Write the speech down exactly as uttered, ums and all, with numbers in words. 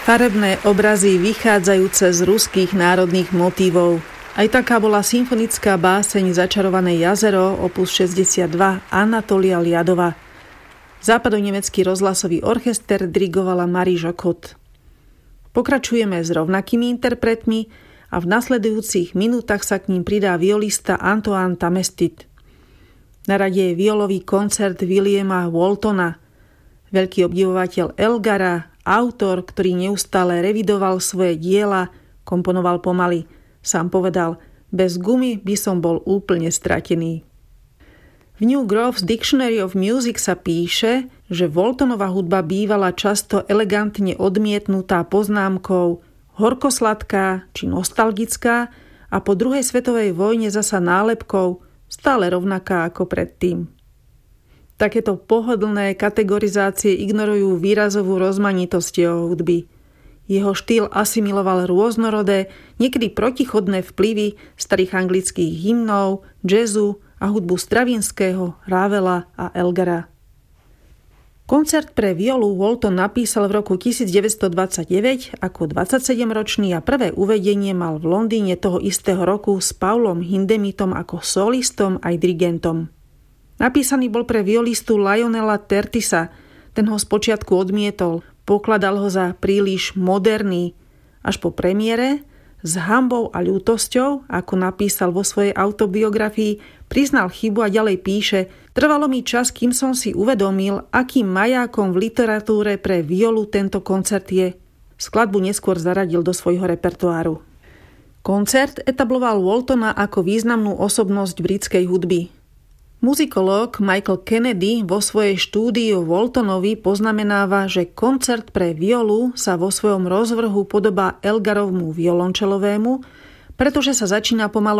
Farebné obrazy vychádzajúce z ruských národných motívov. Aj taká bola symfonická báseň Začarované jazero opus šesťdesiatdva Anatolia Liadova. Západonemecký rozhlasový orchester dirigovala Marie Jacquot. Pokračujeme s rovnakými interpretmi a v nasledujúcich minútach sa k ním pridá violista Antoine Tamestit. Na rade je violový koncert Williama Waltona, veľký obdivovateľ Elgara, autor, ktorý neustále revidoval svoje diela, komponoval pomaly. Sám povedal, bez gumy by som bol úplne stratený. V New Groves Dictionary of Music sa píše, že Waltonova hudba bývala často elegantne odmietnutá poznámkou horkosladká či nostalgická a po druhej svetovej vojne zasa nálepkou stále rovnaká ako predtým. Takéto pohodlné kategorizácie ignorujú výrazovú rozmanitosť jeho hudby. Jeho štýl asimiloval rôznorodé, niekedy protichodné vplyvy starých anglických hymnov, jazzu a hudbu Stravinského, Ravela a Elgara. Koncert pre violu Walton napísal v roku devätnásťstodvadsaťdeväť ako dvadsaťsedemročný a prvé uvedenie mal v Londýne toho istého roku s Paulom Hindemitom ako solistom aj dirigentom. Napísaný bol pre violistu Lionela Tertisa, ten ho spočiatku odmietol, pokladal ho za príliš moderný. Až po premiére, s hanbou a ľútosťou, ako napísal vo svojej autobiografii, priznal chybu a ďalej píše: trvalo mi čas, kým som si uvedomil, akým majákom v literatúre pre violu tento koncert je. Skladbu neskôr zaradil do svojho repertoáru. Koncert etabloval Waltona ako významnú osobnosť britskej hudby. Muzikológ Michael Kennedy vo svojej štúdii o Waltonovi poznamenáva, že koncert pre violu sa vo svojom rozvrhu podobá Elgarovmu violončelovému, pretože sa začína pomalu